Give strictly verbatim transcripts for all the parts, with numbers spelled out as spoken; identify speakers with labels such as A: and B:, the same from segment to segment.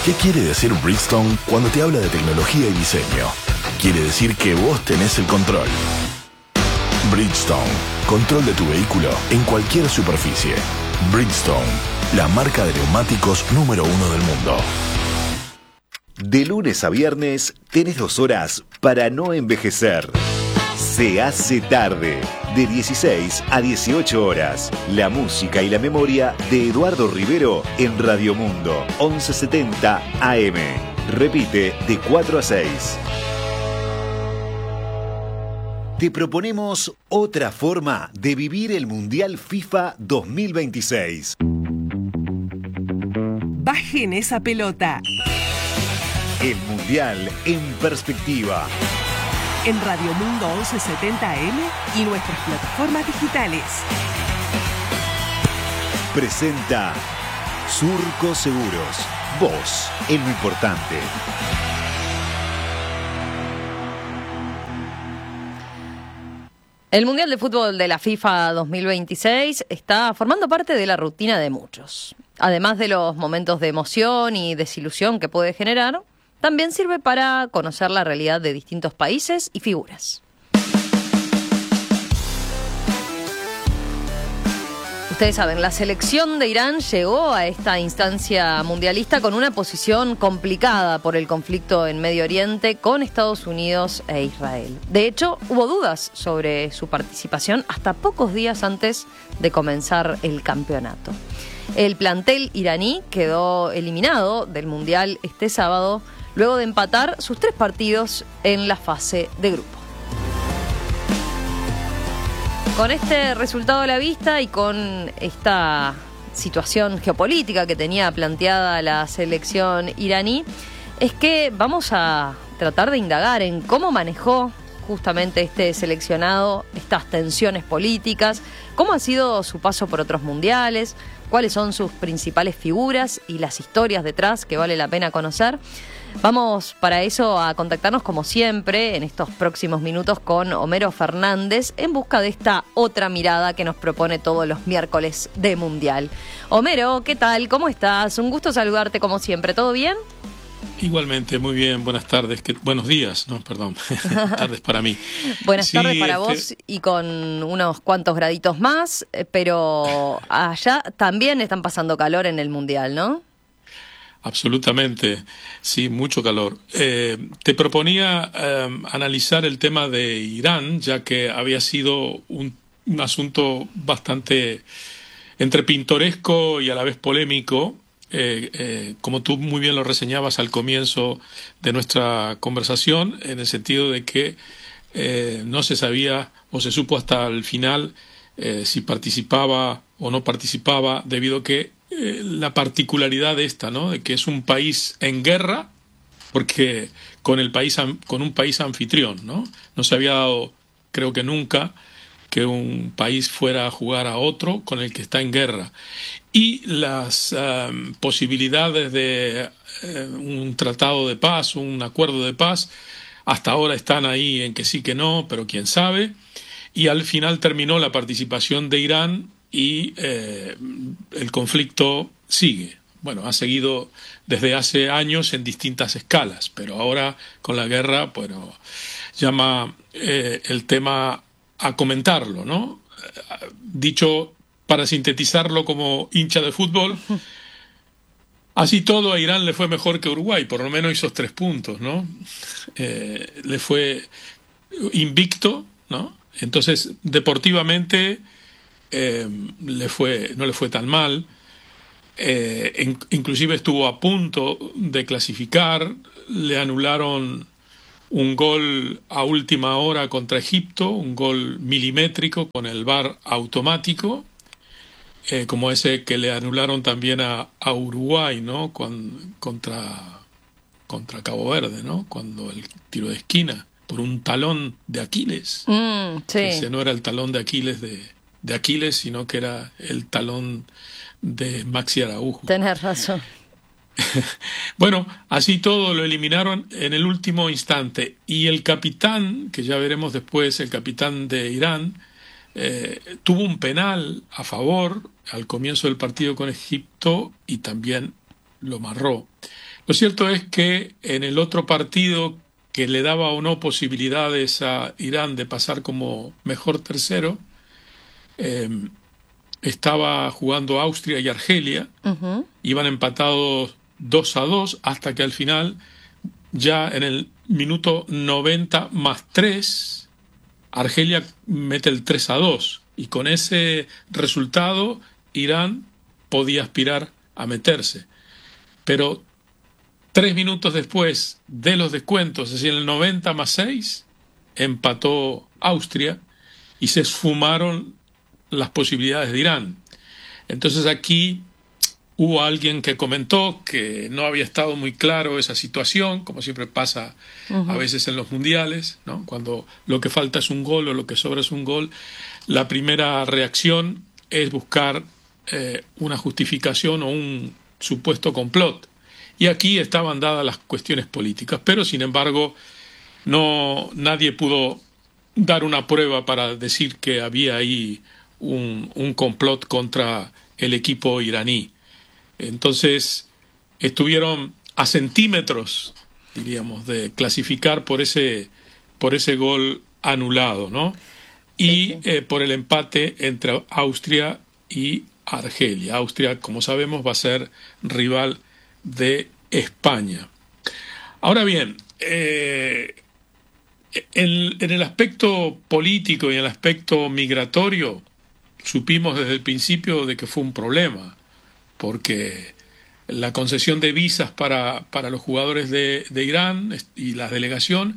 A: ¿Qué quiere decir Bridgestone cuando te habla de tecnología y diseño? Quiere decir que vos tenés el control. Bridgestone, control de tu vehículo en cualquier superficie. Bridgestone, la marca de neumáticos número uno del mundo.
B: De lunes a viernes tenés dos horas para no envejecer. Se hace tarde, de dieciséis a dieciocho horas. La música y la memoria de Eduardo Rivero en Radio Mundo, once setenta A M. Repite de cuatro a seis. Te proponemos otra forma de vivir el Mundial FIFA dos mil veintiséis.
C: Bajen esa pelota.
B: El Mundial en perspectiva.
C: En Radio Mundo once setenta A M y nuestras plataformas digitales.
B: Presenta Surco Seguros. Vos en lo importante.
D: El Mundial de Fútbol de la FIFA dos mil veintiséis está formando parte de la rutina de muchos. Además de los momentos de emoción y desilusión que puede generar, también sirve para conocer la realidad de distintos países y figuras. Ustedes saben, la selección de Irán llegó a esta instancia mundialista con una posición complicada por el conflicto en Medio Oriente con Estados Unidos e Israel. De hecho, hubo dudas sobre su participación hasta pocos días antes de comenzar el campeonato. El plantel iraní quedó eliminado del Mundial este sábado luego de empatar sus tres partidos en la fase de grupo. Con este resultado a la vista y con esta situación geopolítica que tenía planteada la selección iraní, es que vamos a tratar de indagar en cómo manejó justamente este seleccionado estas tensiones políticas, cómo ha sido su paso por otros mundiales, cuáles son sus principales figuras y las historias detrás que vale la pena conocer. Vamos para eso a contactarnos como siempre en estos próximos minutos con Homero Fernández en busca de esta otra mirada que nos propone todos los miércoles de Mundial. Homero, ¿qué tal? ¿Cómo estás? Un gusto saludarte como siempre. ¿Todo bien?
E: Igualmente, muy bien. Buenas tardes. Que, buenos días, no, perdón. Tardes para mí.
D: Buenas
E: sí,
D: tardes para
E: este...
D: vos y con unos cuantos graditos más, pero allá también están pasando calor en el Mundial, ¿no?
E: Absolutamente, sí, mucho calor. Eh, te proponía eh, analizar el tema de Irán, ya que había sido un, un asunto bastante entre pintoresco y a la vez polémico, eh, eh, como tú muy bien lo reseñabas al comienzo de nuestra conversación, en el sentido de que eh, no se sabía o se supo hasta el final eh, si participaba o no participaba, debido a que Eh, la particularidad de esta, ¿no? De que es un país en guerra, porque con el país con un país anfitrión, ¿no? No se había dado, creo que nunca, que un país fuera a jugar a otro con el que está en guerra. Y las um, posibilidades de uh, un tratado de paz, un acuerdo de paz, hasta ahora están ahí en que sí, que no, pero quién sabe. Y al final terminó la participación de Irán y eh, el conflicto sigue. Bueno, ha seguido desde hace años en distintas escalas, pero ahora con la guerra, bueno, llama eh, el tema a comentarlo, ¿no? Dicho, para sintetizarlo como hincha de fútbol, así todo a Irán le fue mejor que Uruguay, por lo menos hizo tres puntos, ¿no? Eh, le fue invicto, ¿no? Entonces, deportivamente Eh, le fue, no le fue tan mal, eh, in, inclusive estuvo a punto de clasificar, le anularon un gol a última hora contra Egipto, un gol milimétrico con el V A R automático, eh, como ese que le anularon también a, a Uruguay, ¿no? Con, contra, contra Cabo Verde, ¿no? Cuando el tiro de esquina por un talón de Aquiles,
D: mm, sí.
E: Ese no era el talón de Aquiles de de Aquiles, sino que era el talón de Maxi Araujo.
D: Tenés razón.
E: Bueno, así todo lo eliminaron en el último instante. Y el capitán, que ya veremos después, el capitán de Irán, eh, tuvo un penal a favor al comienzo del partido con Egipto y también lo marró. Lo cierto es que en el otro partido que le daba o no posibilidades a Irán de pasar como mejor tercero, eh, estaba jugando Austria y Argelia, uh-huh. Iban empatados dos a dos hasta que al final, ya en el minuto noventa más tres, Argelia mete el tres a dos y con ese resultado Irán podía aspirar a meterse. Pero tres minutos después de los descuentos, es decir, en el noventa más seis, empató Austria y se esfumaron las posibilidades de Irán. Entonces aquí hubo alguien que comentó que no había estado muy claro esa situación, como siempre pasa uh-huh. a veces en los mundiales, ¿no? Cuando lo que falta es un gol o lo que sobra es un gol, la primera reacción es buscar eh, una justificación o un supuesto complot. Y aquí estaban dadas las cuestiones políticas, pero sin embargo no nadie pudo dar una prueba para decir que había ahí un, un complot contra el equipo iraní. Entonces estuvieron a centímetros, diríamos, de clasificar por ese por ese gol anulado, ¿no? Y sí, sí. Eh, por el empate entre Austria y Argelia. Austria, como sabemos, va a ser rival de España. Ahora bien, eh, en, en el aspecto político y en el aspecto migratorio, supimos desde el principio de que fue un problema, porque la concesión de visas para, para los jugadores de, de Irán y la delegación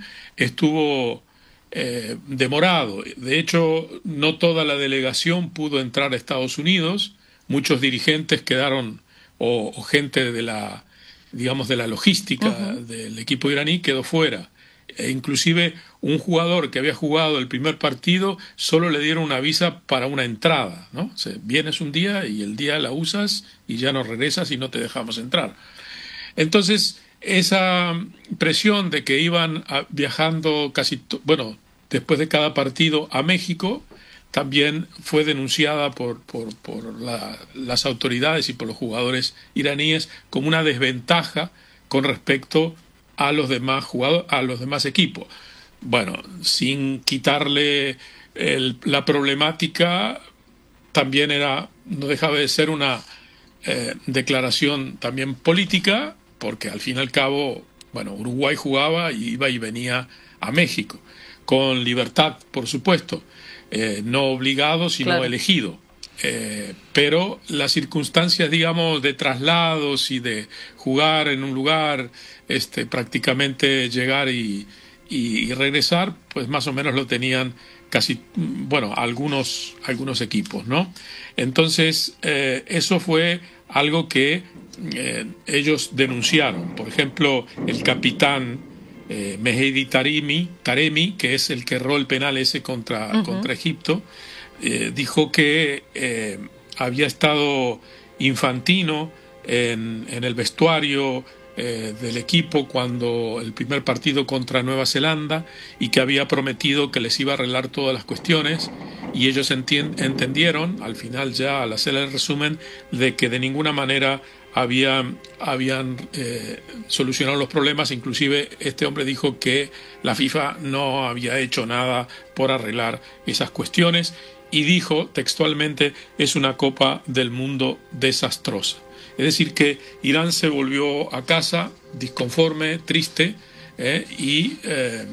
E: estuvo eh, demorado. De hecho, no toda la delegación pudo entrar a Estados Unidos. Muchos dirigentes quedaron, o, o gente de la, digamos, de la logística uh-huh. del equipo iraní quedó fuera. E inclusive un jugador que había jugado el primer partido solo le dieron una visa para una entrada, ¿no? O sea, vienes un día y el día la usas y ya no regresas y no te dejamos entrar. Entonces, esa presión de que iban a, viajando casi, to- bueno, después de cada partido a México, también fue denunciada por, por, por la, las autoridades y por los jugadores iraníes como una desventaja con respecto a los demás jugadores, a los demás equipos. Bueno, sin quitarle el, la problemática, también era, no dejaba de ser una eh, declaración también política, porque al fin y al cabo, bueno, Uruguay jugaba y iba y venía a México, con libertad, por supuesto, eh, no obligado, sino claro. elegido. Eh, pero las circunstancias, digamos, de traslados y de jugar en un lugar, este, prácticamente llegar y, y, y regresar, pues más o menos lo tenían casi, bueno, algunos, algunos equipos, ¿no? Entonces, eh, eso fue algo que eh, ellos denunciaron. Por ejemplo, el capitán eh, Mehdi Taremi, Taremi, que es el que erró el penal ese contra, uh-huh. contra Egipto, Eh, dijo que eh, había estado Infantino en, en el vestuario eh, del equipo cuando el primer partido contra Nueva Zelanda y que había prometido que les iba a arreglar todas las cuestiones y ellos entien- entendieron, al final ya al hacer el resumen, de que de ninguna manera habían, habían eh, solucionado los problemas. Inclusive este hombre dijo que la FIFA no había hecho nada por arreglar esas cuestiones. Y dijo textualmente, es una Copa del Mundo desastrosa. Es decir, que Irán se volvió a casa disconforme, triste, eh, y eh,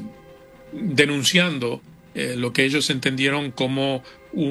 E: denunciando eh, lo que ellos entendieron como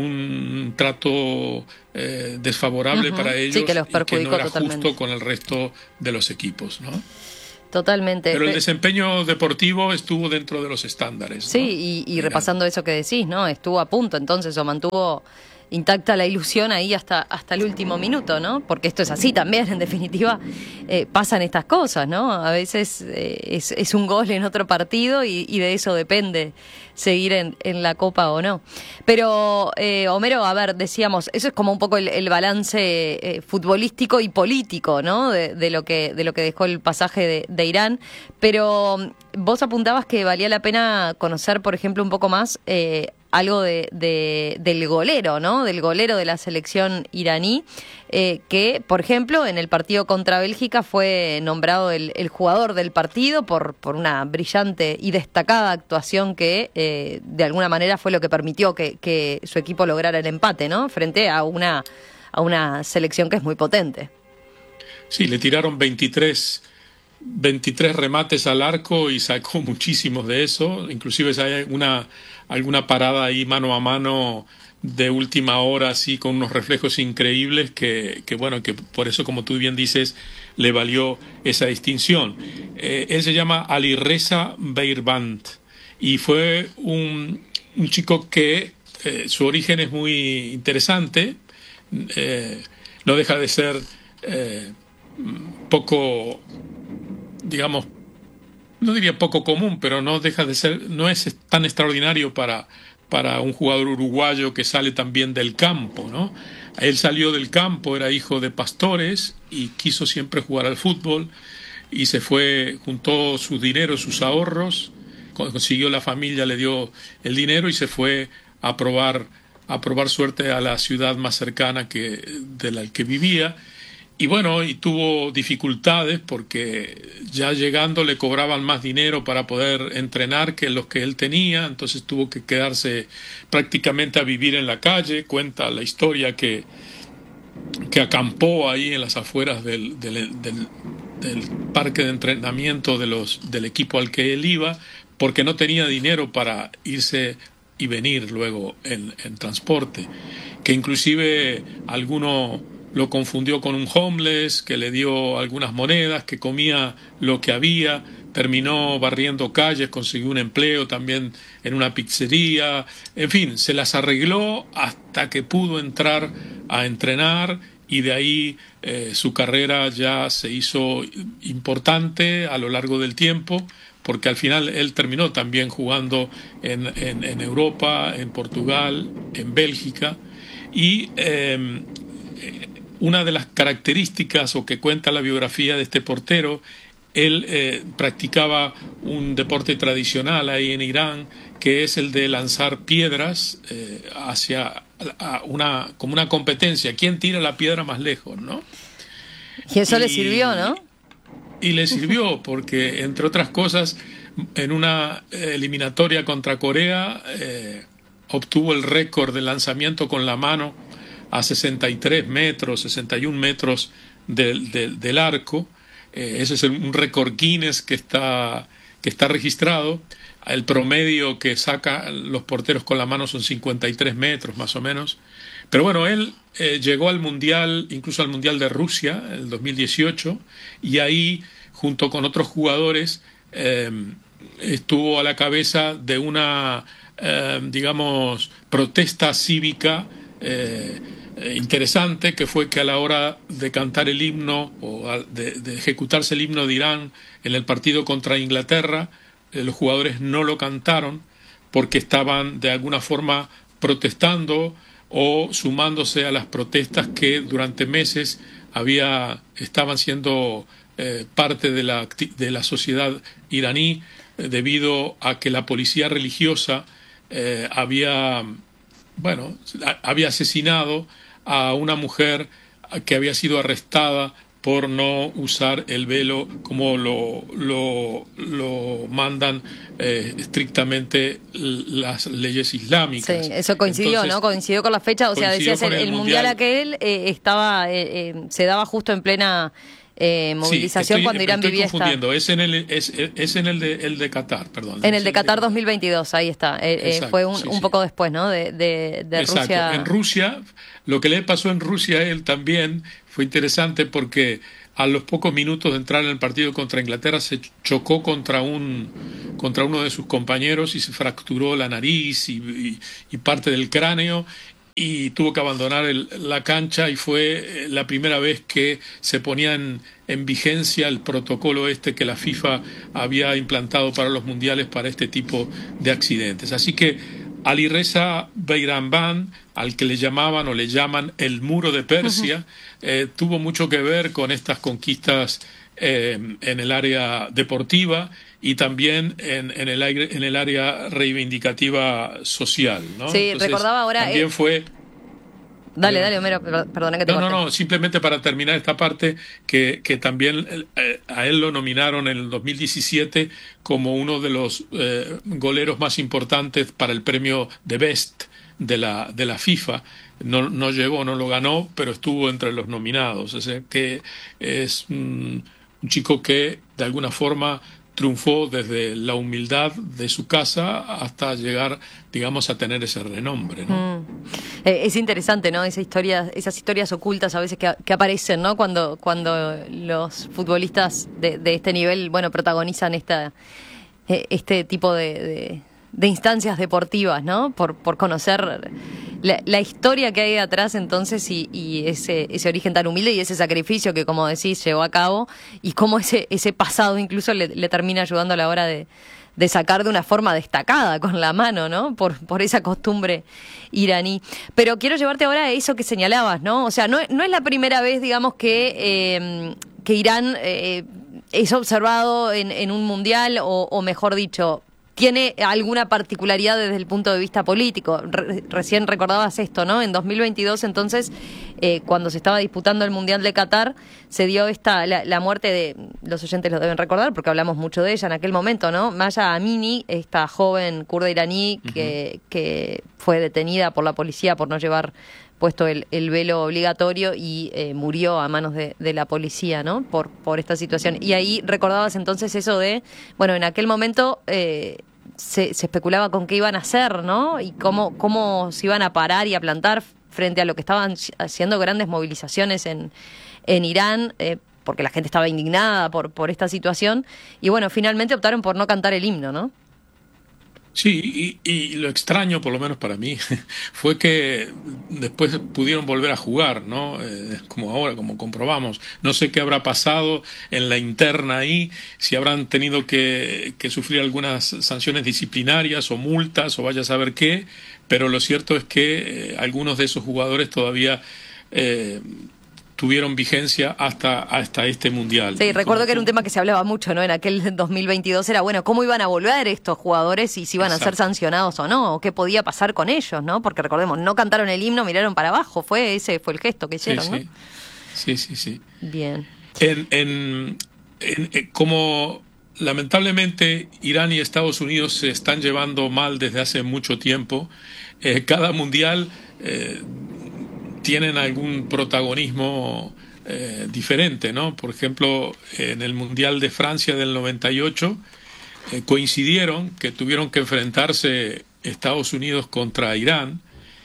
E: un trato eh, desfavorable uh-huh. para ellos,
D: sí, que los perjudicó
E: y que no era
D: totalmente.
E: Justo con el resto de los equipos, ¿no?
D: Totalmente.
E: Pero el desempeño deportivo estuvo dentro de los estándares, ¿no?
D: Sí, y, y repasando eso que decís, ¿no? Estuvo a punto, entonces, o mantuvo intacta la ilusión ahí hasta hasta el último minuto, ¿no? Porque esto es así también, en definitiva, eh, pasan estas cosas, ¿no? A veces eh, es, es un gol en otro partido y, y de eso depende seguir en, en la Copa o no. Pero, eh, Homero, a ver, decíamos, eso es como un poco el, el balance eh, futbolístico y político, ¿no? De, de lo que de lo que dejó el pasaje de, de Irán. Pero vos apuntabas que valía la pena conocer, por ejemplo, un poco más eh, algo de, de, del golero, ¿no? Del golero de la selección iraní, eh, que, por ejemplo, en el partido contra Bélgica fue nombrado el, el jugador del partido por, por una brillante y destacada actuación que, eh, de alguna manera, fue lo que permitió que, que su equipo lograra el empate, ¿no? Frente a una, a una selección que es muy potente.
E: Sí, le tiraron veintitrés, veintitrés remates al arco y sacó muchísimos de eso. Inclusive hay una, alguna parada ahí mano a mano de última hora, así con unos reflejos increíbles que, que bueno, que por eso, como tú bien dices, le valió esa distinción. Eh, él se llama Alireza Beirband y fue un, un chico que eh, su origen es muy interesante, eh, no deja de ser eh, poco, digamos, no diría poco común, pero no deja de ser, no es tan extraordinario para, para un jugador uruguayo que sale también del campo, ¿no? Él salió del campo, era hijo de pastores y quiso siempre jugar al fútbol y se fue, juntó sus dineros, sus ahorros, consiguió la familia, le dio el dinero y se fue a probar, a probar suerte a la ciudad más cercana que, de la que vivía. Y bueno, y tuvo dificultades porque ya llegando le cobraban más dinero para poder entrenar que los que él tenía, entonces tuvo que quedarse prácticamente a vivir en la calle. Cuenta la historia que, que acampó ahí en las afueras del, del, del, del parque de entrenamiento de los, del equipo al que él iba, porque no tenía dinero para irse y venir luego en, en transporte, que inclusive alguno lo confundió con un homeless que le dio algunas monedas, que comía lo que había, terminó barriendo calles, consiguió un empleo también en una pizzería, en fin, se las arregló hasta que pudo entrar a entrenar y de ahí eh, su carrera ya se hizo importante a lo largo del tiempo, porque al final él terminó también jugando en, en, en Europa, en Portugal, en Bélgica, y eh, una de las características o que cuenta la biografía de este portero, él eh, practicaba un deporte tradicional ahí en Irán, que es el de lanzar piedras eh, hacia a una, como una competencia, ¿quién tira la piedra más lejos, no?
D: Y eso
E: y,
D: le sirvió, ¿no?
E: Y le sirvió porque, entre otras cosas, en una eliminatoria contra Corea eh, obtuvo el récord de lanzamiento con la mano a sesenta y tres metros, sesenta y un metros del, del, del arco. Eh, ese es un récord Guinness que está, que está registrado. El promedio que sacan los porteros con la mano son cincuenta y tres metros más o menos. Pero bueno, él eh, llegó al Mundial, incluso al Mundial de Rusia, el dos mil dieciocho, y ahí, junto con otros jugadores, eh, estuvo a la cabeza de una, eh, digamos, protesta cívica eh, interesante, que fue que a la hora de cantar el himno o de, de ejecutarse el himno de Irán en el partido contra Inglaterra, eh, los jugadores no lo cantaron porque estaban de alguna forma protestando o sumándose a las protestas que durante meses había estaban siendo eh, parte de la, de la sociedad iraní, eh, debido a que la policía religiosa eh, había, bueno, había asesinado a una mujer que había sido arrestada por no usar el velo como lo, lo, lo mandan eh, estrictamente las leyes islámicas.
D: Sí, eso coincidió, Entonces, ¿no? Coincidió con la fecha, o sea, decías, el, el mundial, mundial aquel eh, estaba eh, eh, se daba justo en plena eh, movilización, sí, estoy, cuando Irán
E: estoy
D: vivía
E: confundiendo. esta... Es en el, es, es en el de, el de Qatar, perdón.
D: En el de Qatar dos mil veintidós, ahí está. Eh, Exacto, eh, fue un, sí, un poco sí. después, ¿no? De, de, de
E: Exacto.
D: Rusia.
E: En Rusia, lo que le pasó en Rusia a él también fue interesante porque a los pocos minutos de entrar en el partido contra Inglaterra se chocó contra un contra uno de sus compañeros y se fracturó la nariz y, y, y parte del cráneo y tuvo que abandonar el, la cancha, y fue la primera vez que se ponía en, en vigencia el protocolo este que la FIFA había implantado para los mundiales para este tipo de accidentes. Así que Alireza Bayramban, al que le llamaban o le llaman el Muro de Persia, uh-huh. eh, tuvo mucho que ver con estas conquistas eh, en el área deportiva y también en, en, el, aire, en el área reivindicativa social, ¿no?
D: Sí,
E: Entonces,
D: recordaba ahora...
E: También
D: eh...
E: fue...
D: Dale, dale, Homero, perdona que te
E: No,
D: corte.
E: no, no, simplemente para terminar esta parte, que, que también eh, a él lo nominaron en el dos mil diecisiete como uno de los eh, goleros más importantes para el premio de Best de la, de la FIFA. No, no llegó, no lo ganó, pero estuvo entre los nominados. O sea, que es mm, un chico que de alguna forma triunfó desde la humildad de su casa hasta llegar, digamos, a tener ese renombre, ¿no? Mm.
D: Eh, es interesante, ¿no? Esa historia, esas historias ocultas a veces que, que aparecen, ¿no? Cuando, cuando los futbolistas de, de este nivel, bueno, protagonizan esta, este tipo de, de, de instancias deportivas, ¿no? Por, por conocer la, la historia que hay atrás entonces y, y ese, ese origen tan humilde y ese sacrificio que, como decís, llevó a cabo y cómo ese, ese pasado incluso le, le termina ayudando a la hora de, de sacar de una forma destacada con la mano, ¿no? Por, por esa costumbre iraní. Pero quiero llevarte ahora a eso que señalabas, ¿no? O sea, no, no es la primera vez, digamos, que, eh, que Irán eh, es observado en, en un mundial o, o mejor dicho, tiene alguna particularidad desde el punto de vista político. Re- recién recordabas esto, ¿no? En dos mil veintidós, entonces, eh, cuando se estaba disputando el Mundial de Qatar, se dio esta la, la muerte de, los oyentes lo deben recordar, porque hablamos mucho de ella en aquel momento, ¿no? Maya Amini, esta joven kurda iraní que, uh-huh. que fue detenida por la policía por no llevar puesto el, el velo obligatorio y eh, murió a manos de, de la policía, ¿no? Por, por esta situación. Y ahí recordabas entonces eso de, bueno, en aquel momento... Eh, Se, se especulaba con qué iban a hacer, ¿no? Y cómo, cómo se iban a parar y a plantar frente a lo que estaban haciendo grandes movilizaciones en, en Irán, eh, porque la gente estaba indignada por, por esta situación. Y bueno, finalmente optaron por no cantar el himno, ¿no?
E: Sí, y, y lo extraño, por lo menos para mí, fue que después pudieron volver a jugar, ¿no? Eh, como ahora, como comprobamos. No sé qué habrá pasado en la interna ahí, si habrán tenido que, que sufrir algunas sanciones disciplinarias o multas o vaya a saber qué, pero lo cierto es que eh, algunos de esos jugadores todavía... Eh, tuvieron vigencia hasta hasta este mundial.
D: Sí, recuerdo que era un tema que se hablaba mucho, ¿no? En aquel dos mil veintidós era, bueno, ¿cómo iban a volver estos jugadores y si iban Exacto. a ser sancionados o no? ¿O qué podía pasar con ellos, no? Porque recordemos, no cantaron el himno, miraron para abajo, fue ese fue el gesto que hicieron,
E: sí,
D: ¿no?
E: Sí, sí, sí. sí.
D: Bien.
E: En, en, en, en, como lamentablemente Irán y Estados Unidos se están llevando mal desde hace mucho tiempo, eh, cada mundial... Eh, tienen algún protagonismo eh, diferente, ¿no? Por ejemplo, en el Mundial de Francia del noventa y ocho eh, coincidieron que tuvieron que enfrentarse Estados Unidos contra Irán.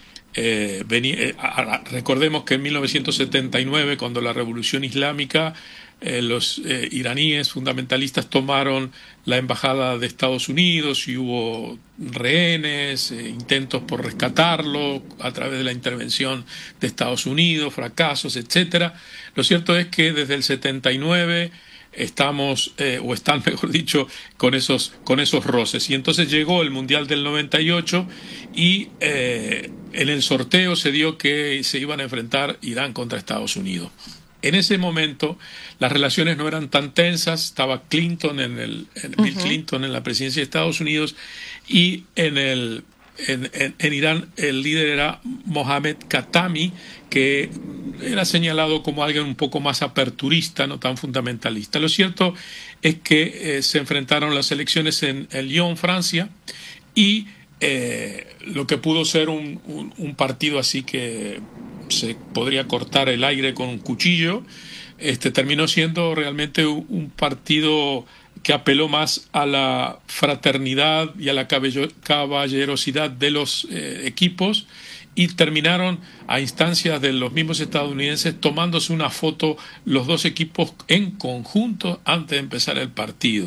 E: Eh, vení, eh, a, a, recordemos que en mil novecientos setenta y nueve, cuando la Revolución Islámica, eh, los eh, iraníes fundamentalistas tomaron la embajada de Estados Unidos y hubo rehenes, eh, intentos por rescatarlo a través de la intervención de Estados Unidos, fracasos, etcétera. Lo cierto es que desde el setenta y nueve estamos, eh, o están, mejor dicho, con esos, con esos roces. Y entonces llegó el Mundial del noventa y ocho y eh, en el sorteo se dio que se iban a enfrentar Irán contra Estados Unidos. En ese momento las relaciones no eran tan tensas, estaba Clinton en el, en uh-huh. Bill Clinton en la presidencia de Estados Unidos y en el en, en, en Irán el líder era Mohammad Khatami, que era señalado como alguien un poco más aperturista, no tan fundamentalista. Lo cierto es que eh, se enfrentaron las elecciones en, en Lyon, Francia, y eh, lo que pudo ser un, un, un partido así que se podría cortar el aire con un cuchillo, este terminó siendo realmente un partido que apeló más a la fraternidad y a la caballerosidad de los eh, equipos, y terminaron a instancias de los mismos estadounidenses tomándose una foto los dos equipos en conjunto antes de empezar el partido.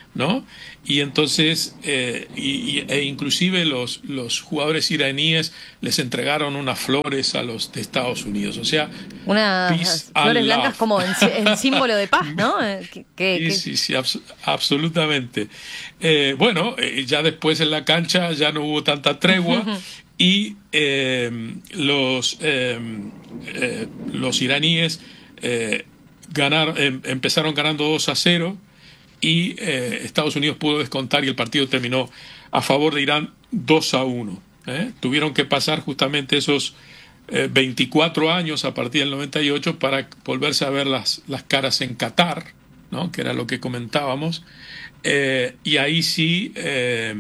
E: ¿no? Y entonces, eh, y, e inclusive los, los jugadores iraníes les entregaron unas flores a los de Estados Unidos. O sea,
D: unas flores blancas como en, en símbolo de paz, ¿no? ¿Qué, qué,
E: sí,
D: qué?
E: sí, sí, abs- absolutamente. Eh, bueno, eh, ya después en la cancha ya no hubo tanta tregua y eh, los, eh, eh, los iraníes eh, ganaron, eh, empezaron ganando dos a cero. Y eh, Estados Unidos pudo descontar y el partido terminó a favor de Irán dos a uno. ¿eh? Tuvieron que pasar justamente esos eh, veinticuatro años a partir del noventa y ocho para volverse a ver las, las caras en Qatar, ¿no? Que era lo que comentábamos. Eh, y ahí sí eh,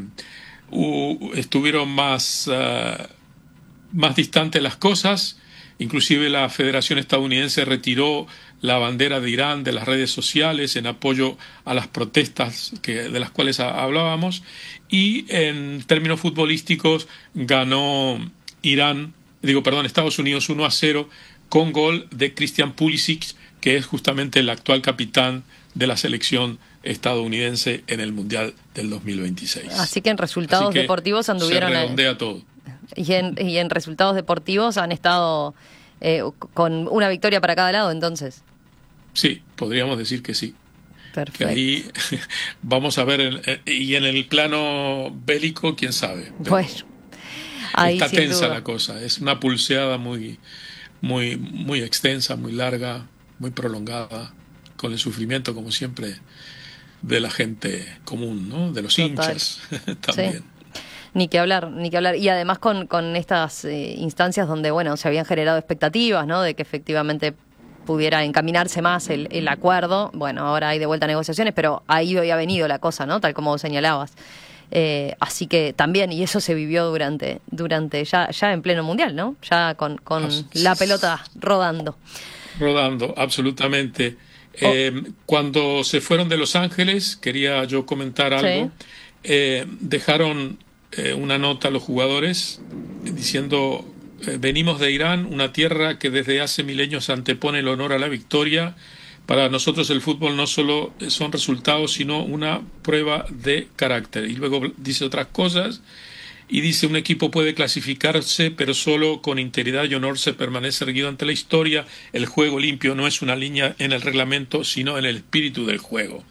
E: uh, estuvieron más, uh, más distantes las cosas. Inclusive la Federación Estadounidense retiró la bandera de Irán de las redes sociales en apoyo a las protestas que, de las cuales a, hablábamos, y en términos futbolísticos ganó Irán, digo, perdón, Estados Unidos uno a cero con gol de Christian Pulisic, que es justamente el actual capitán de la selección estadounidense en el Mundial del dos mil veintiséis.
D: Así que en resultados
E: que
D: deportivos anduvieron...
E: Se redondea todo.
D: Y en, y en resultados deportivos han estado eh, con una victoria para cada lado, entonces.
E: Sí, podríamos decir que sí.
D: Perfecto.
E: Que ahí vamos a ver, en, y en el plano bélico, quién sabe.
D: Bueno, ahí
E: está
D: sin
E: tensa
D: duda.
E: la cosa, es una pulseada muy, muy, muy extensa, muy larga, muy prolongada, con el sufrimiento, como siempre, de la gente común, ¿no? De los
D: Total.
E: hinchas también.
D: Sí. Ni que hablar, ni que hablar. Y además con, con estas eh, instancias donde, bueno, se habían generado expectativas, ¿no? De que efectivamente pudiera encaminarse más el, el acuerdo. Bueno, ahora hay de vuelta negociaciones, pero ahí había venido la cosa, ¿no? Tal como señalabas. Eh, así que también, y eso se vivió durante, durante ya, ya en pleno mundial, ¿no? Ya con, con
E: As-
D: la pelota rodando.
E: Rodando, absolutamente.
D: Oh.
E: Eh, cuando se fueron de Los Ángeles, quería yo comentar algo.
D: Sí.
E: Eh, dejaron eh, una nota a los jugadores eh, diciendo: eh, venimos de Irán, una tierra que desde hace milenios antepone el honor a la victoria. Para nosotros el fútbol no solo son resultados, sino una prueba de carácter. Y luego dice otras cosas. Y dice: un equipo puede clasificarse, pero solo con integridad y honor se permanece erguido ante la historia. El juego limpio no es una línea en el reglamento, sino en el espíritu del juego.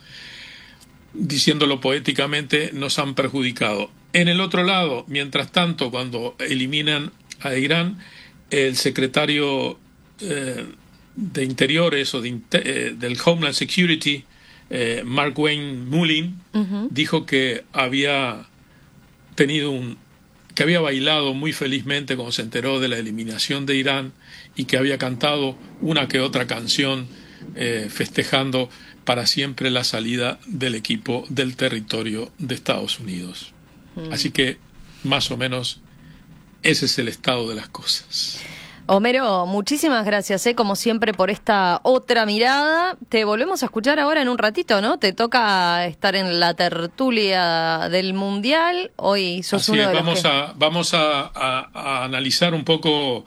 E: Diciéndolo poéticamente, nos han perjudicado. En el otro lado, mientras tanto, cuando eliminan a Irán, el secretario eh, de Interiores o de, eh, del Homeland Security, eh, Mark Wayne Mullin, uh-huh. dijo que había tenido un que había bailado muy felizmente cuando se enteró de la eliminación de Irán y que había cantado una que otra canción eh, festejando para siempre la salida del equipo del territorio de Estados Unidos. Mm. Así que, más o menos, ese es el estado de las cosas.
D: Homero, muchísimas gracias, ¿eh? como siempre, por esta otra mirada. Te volvemos a escuchar ahora en un ratito, ¿no? Te toca estar en la tertulia del Mundial. Hoy sos
E: Así
D: uno
E: es,
D: de
E: vamos
D: los que...
E: a vamos a, a, a analizar un poco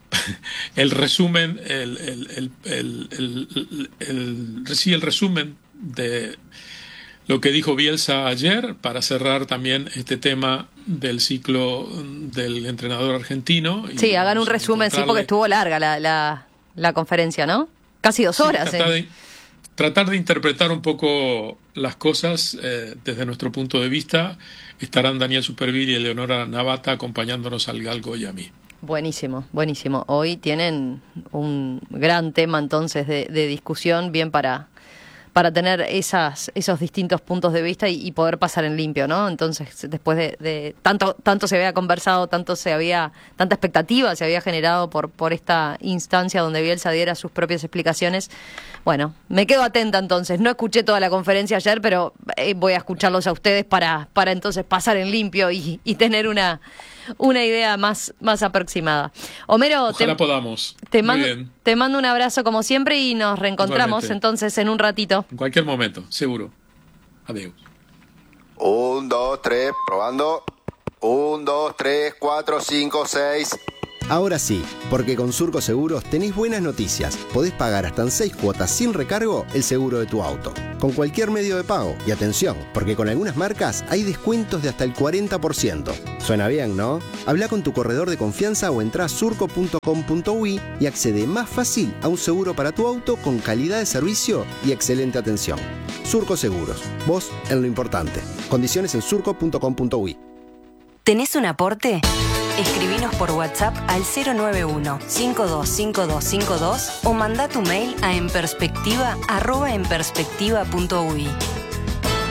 E: el resumen, el, el, el, el, el, el, el, sí, el resumen de lo que dijo Bielsa ayer, para cerrar también este tema del ciclo del entrenador argentino.
D: Sí, hagan un resumen, sí, porque estuvo larga la, la, la conferencia, ¿no? Casi dos horas.
E: Sí, tratar,
D: eh.
E: de, tratar de interpretar un poco las cosas eh, desde nuestro punto de vista. Estarán Daniel Superville y Eleonora Navata acompañándonos al Galgo y a mí.
D: Buenísimo, buenísimo. Hoy tienen un gran tema entonces de, de discusión, bien para... para tener esas, esos distintos puntos de vista y, y poder pasar en limpio, ¿no? Entonces, después de, de tanto tanto se había conversado, tanto se había, tanta expectativa se había generado por, por esta instancia donde Bielsa diera sus propias explicaciones. Bueno, me quedo atenta entonces. No escuché toda la conferencia ayer, pero eh, voy a escucharlos a ustedes para, para entonces pasar en limpio y, y tener una... una idea más, más aproximada. Homero,
E: ojalá
D: te,
E: podamos.
D: Te mando, te mando un abrazo como siempre y nos reencontramos
E: Igualmente.
D: Entonces en un ratito.
E: En cualquier momento, seguro. Adiós.
F: Un, dos, tres, probando. Un, dos, tres, cuatro, cinco, seis. Ahora sí, porque con Surco Seguros tenés buenas noticias. Podés pagar hasta en seis cuotas sin recargo el seguro de tu auto, con cualquier medio de pago. Y atención, porque con algunas marcas hay descuentos de hasta el cuarenta por ciento. Suena bien, ¿no? Habla con tu corredor de confianza o entrá a surco punto com punto uy y accede más fácil a un seguro para tu auto con calidad de servicio y excelente atención. Surco Seguros, vos en lo importante. Condiciones en surco punto com punto uy.
G: ¿Tenés un aporte? Escribinos por WhatsApp al cero nueve uno, cinco dos cinco dos cinco dos o mandá tu mail a enperspectiva arroba enperspectiva punto uy.